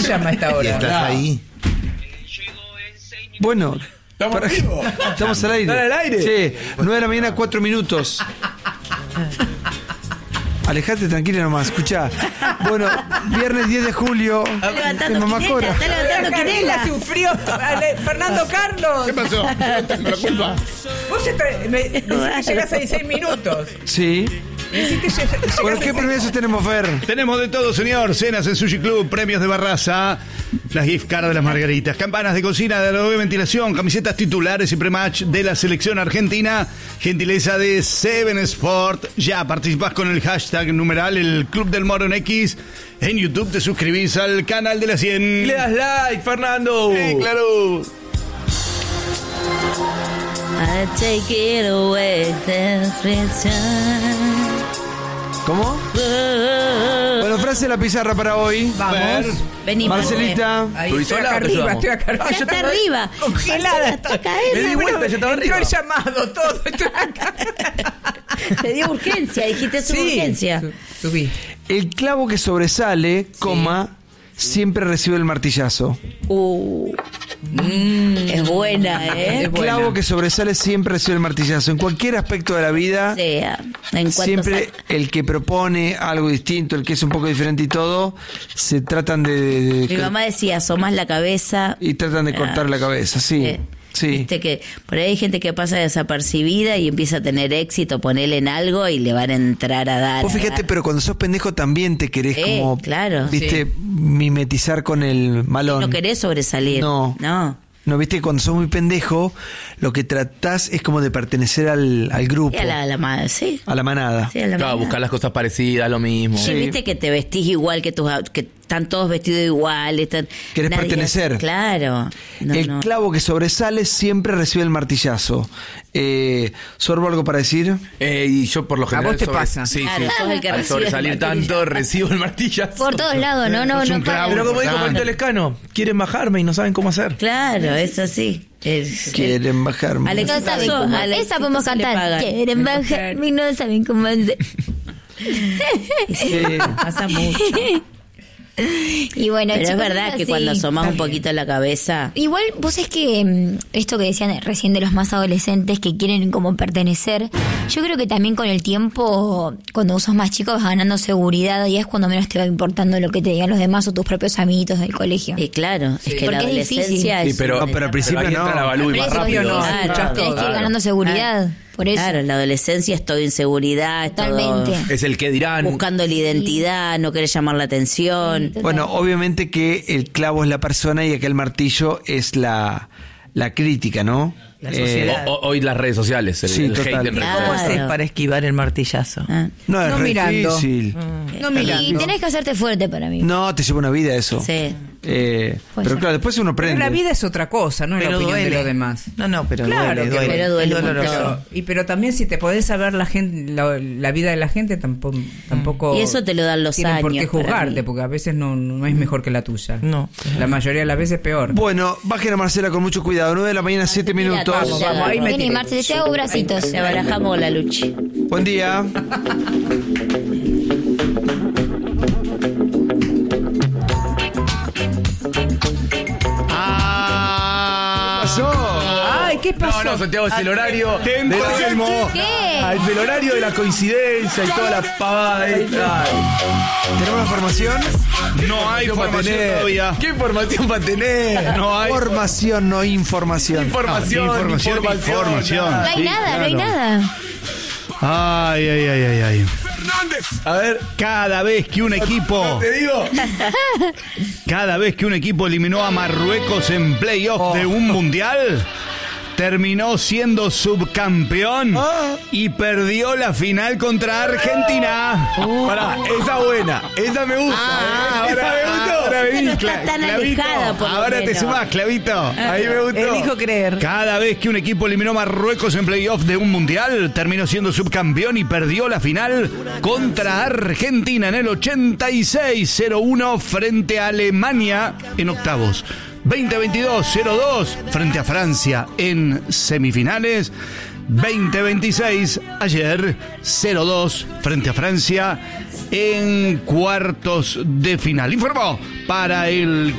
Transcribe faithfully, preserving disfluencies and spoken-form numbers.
llama a esta hora? ¿Y estás ah. ahí? Bueno, ¿estamos, para, estamos al aire. ¿Están al aire? Sí, nueve de la mañana, cuatro minutos. Alejate tranquila nomás, escuchá. Bueno, viernes diez de julio. Está levantando Quinela, está levantando Quinela. Hace un frío. Fernando Carlos. ¿Qué pasó? No tengo la culpa. Vos me, me decís que llegás a dieciséis minutos. Sí. ¿Por qué premios tenemos, Fer? Tenemos de todo, señor. Cenas en Sushi Club, premios de Barraza, las gift cards de las margaritas, campanas de cocina, de adobe ventilación, camisetas titulares y prematch de la selección argentina. Gentileza de Seven Sport. Ya participás con el hashtag numeral el Club del Moro en X. En YouTube te suscribís al canal de la cien. Le das like, Fernando. Sí, claro. I take it away, ¿Cómo? Bueno, frase de la pizarra para hoy. Vamos. Vení, Marcelita. Ahí, estoy acá arriba, estoy acá arriba. Ah, ya está arriba. Congelada. Está Me di vuelta, ya estaba Entró arriba. el llamado, todo. Estoy acá. Te dio urgencia, dijiste su urgencia. Subí. El clavo que sobresale, coma, siempre recibe el martillazo. Uh, mm, es buena, ¿eh? El clavo que sobresale siempre recibe el martillazo. En cualquier aspecto de la vida, Sea, en siempre sa- el que propone algo distinto, el que es un poco diferente y todo, se tratan de... de- de- Mi mamá decía, asomás la cabeza. y tratan de cortar Ah, la cabeza, sí. eh, Sí. Viste que por ahí hay gente que pasa desapercibida y empieza a tener éxito, ponele en algo y le van a entrar a dar. Vos a fíjate, dar. pero cuando sos pendejo también te querés Eh, como, claro. viste, mimetizar con el malón. No querés sobresalir. No. No. No, viste que cuando sos muy pendejo, lo que tratás es como de pertenecer al, al grupo, Y a la, a la ma- sí. a la manada. Sí, a la Claro, manada. buscar las cosas parecidas, lo mismo. Sí, Sí. viste que te vestís igual que tus que están todos vestidos igual, están, Querés nadie pertenecer. hace- claro. No, el no. clavo que sobresale siempre recibe el martillazo. Eh, ¿Sorbo algo para decir? Eh, y yo por lo A general... vos te pasa. Sí, Claro, sí. sos el que Al recibe sobresalir el tanto, martillazo. recibo el martillazo. Por todos lados, no, no, Es no un para. clavo. Pero como dijo Importante. Juan Lescano, quieren bajarme y no saben cómo hacer. Claro, es así. Es- Quieren bajarme. Alex- No saben cómo. Alex- Esa podemos se le cantar. pagan. Quieren bajarme y no saben cómo hacer. Sí, pasa mucho. Y bueno, Pero es chicos, verdad que así. cuando asomás un poquito la cabeza. Igual, vos es que mm, esto que decían recién de los más adolescentes que quieren como pertenecer, yo creo que también con el tiempo, cuando vos sos más chico, vas ganando seguridad y es cuando menos te va importando lo que te digan los demás o tus propios amiguitos del colegio. Y claro, es que la Porque es difícil. adolescencia Sí, es. pero, No, pero al principio ahí no. entra la Balú y Por más eso, rápido. no, Claro. escuchás Tenés que ir todo. ganando seguridad, por eso. Claro, la adolescencia es todo inseguridad, es todo Totalmente. Es el que dirán. buscando la identidad, no querés llamar la atención. Bueno, obviamente que el clavo es la persona y aquel martillo es la, la crítica, ¿no? La Eh, sociedad. O- o- hoy las redes sociales, el, Sí, el total. hate en redes Claro. ¿Cómo sociales. haces para esquivar el martillazo? Ah. no, es No re mirando. difícil. No mira. Y tenés que hacerte fuerte para mí. No, te lleva una vida eso. Sí. Eh, Puede pero ser. claro, después uno Pero aprende. la vida es otra cosa, no es la Pero opinión de duele. los demás. No, no, pero Claro duele, que duele. pero duele Es un doloroso. montón. Y pero también si te podés saber la gente, la, la vida de la gente tampoco, tampoco Y eso te lo dan los tienen por qué años para juzgarte, mí. porque a veces no, no es mejor que la tuya. No. La mayoría de las veces peor. Bueno, bajen a Marcela con mucho cuidado. nueve de la mañana, siete minutos. Vamos, vamos, ahí me Vení, tiré. Marce, te hago bracitos. Te barajamos la lucha. Buen día. Ah, pasó? Ay, ¿qué pasó? No, no, Santiago, es el horario. de la- Temporismo. ¿Qué? Ah, es el horario de la coincidencia y toda la pavada. Ay, ¿Tenemos la formación? No hay formación todavía. ¿Qué información va a tener? No hay Formación, no información. Información, información, información. información. No hay Sí, nada, no hay claro. nada. Ay, ay, ay, ay, ay. A ver, Cada vez que un equipo, te digo. cada vez que un equipo eliminó a Marruecos en playoff de un mundial, terminó siendo subcampeón y perdió la final contra Argentina. Pará, esa buena. Esa me gusta. Ah, esa ahora, me gustó. ahora vení, No está Cla- tan Clavito. alejada, por lo Ahora te menos. sumás, Clavito. Ahí me gustó. Elijo creer. Cada vez que un equipo eliminó a Marruecos en playoff de un mundial, terminó siendo subcampeón y perdió la final contra Argentina en el ochenta y seis cero uno frente a Alemania en octavos. veinte veintidós cero dos frente a Francia en semifinales. veinte veintiséis ayer cero dos frente a Francia en cuartos de final. Informó para el